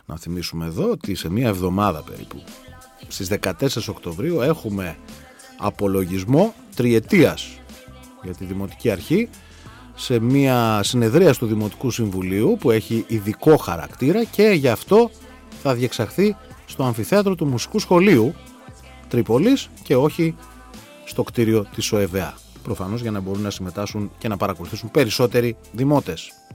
Να θυμίσουμε εδώ ότι σε μία εβδομάδα περίπου, στις 14 Οκτωβρίου, έχουμε απολογισμό τριετίας για τη Δημοτική Αρχή σε μία συνεδρίαση του Δημοτικού Συμβουλίου που έχει ειδικό χαρακτήρα και γι' αυτό θα διεξαχθεί στο αμφιθέατρο του Μουσικού Σχολείου Τρίπολης και όχι στο κτίριο της ΟΕΒΑ. Προφανώς για να μπορούν να συμμετάσχουν και να παρακολουθήσουν περισσότεροι δημότες.